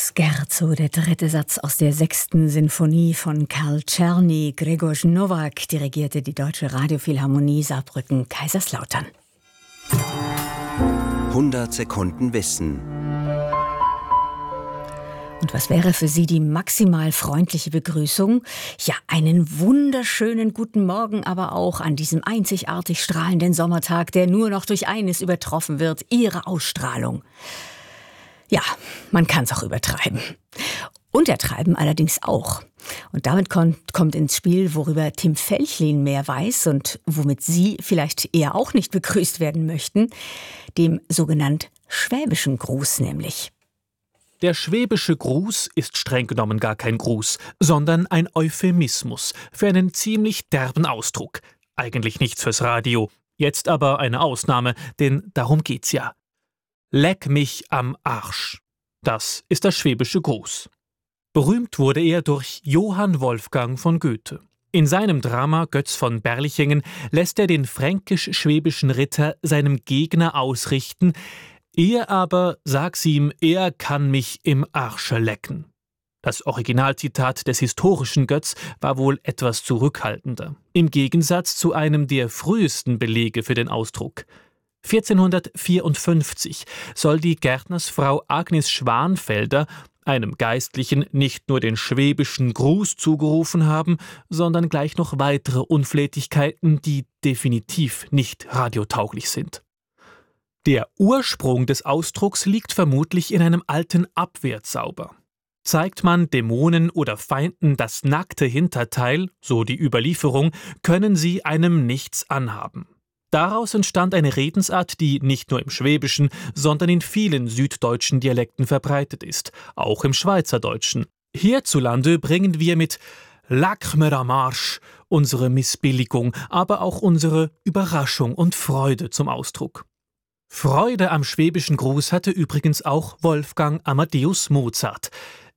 Scherzo, der dritte Satz aus der 6. Sinfonie von Karl Czerny. Gregor Nowak dirigierte die Deutsche Radiophilharmonie Saarbrücken-Kaiserslautern. 100 Sekunden Wissen. Und was wäre für Sie die maximal freundliche Begrüßung? Ja, einen wunderschönen guten Morgen, aber auch an diesem einzigartig strahlenden Sommertag, der nur noch durch eines übertroffen wird, Ihre Ausstrahlung. Ja, man kann es auch übertreiben. Untertreiben allerdings auch. Und damit kommt ins Spiel, worüber Tim Felchlin mehr weiß und womit Sie vielleicht eher auch nicht begrüßt werden möchten, dem sogenannten schwäbischen Gruß nämlich. Der schwäbische Gruß ist streng genommen gar kein Gruß, sondern ein Euphemismus für einen ziemlich derben Ausdruck. Eigentlich nichts fürs Radio, jetzt aber eine Ausnahme, denn darum geht's ja. Leck mich am Arsch. Das ist der schwäbische Gruß. Berühmt wurde er durch Johann Wolfgang von Goethe. In seinem Drama Götz von Berlichingen lässt er den fränkisch-schwäbischen Ritter seinem Gegner ausrichten: Er aber, sag's ihm, er kann mich im Arsche lecken. Das Originalzitat des historischen Götz war wohl etwas zurückhaltender, im Gegensatz zu einem der frühesten Belege für den Ausdruck. 1454 soll die Gärtnersfrau Agnes Schwanfelder einem Geistlichen nicht nur den schwäbischen Gruß zugerufen haben, sondern gleich noch weitere Unflätigkeiten, die definitiv nicht radiotauglich sind. Der Ursprung des Ausdrucks liegt vermutlich in einem alten Abwehrzauber. Zeigt man Dämonen oder Feinden das nackte Hinterteil, so die Überlieferung, können sie einem nichts anhaben. Daraus entstand eine Redensart, die nicht nur im Schwäbischen, sondern in vielen süddeutschen Dialekten verbreitet ist, auch im Schweizerdeutschen. Hierzulande bringen wir mit »Lack mir am Arsch« unsere Missbilligung, aber auch unsere Überraschung und Freude zum Ausdruck. Freude am schwäbischen Gruß hatte übrigens auch Wolfgang Amadeus Mozart.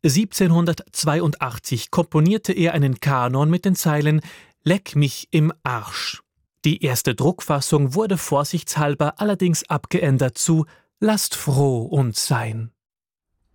1782 komponierte er einen Kanon mit den Zeilen »Leck mich im Arsch«. Die erste Druckfassung wurde vorsichtshalber allerdings abgeändert zu »Lasst froh uns sein«.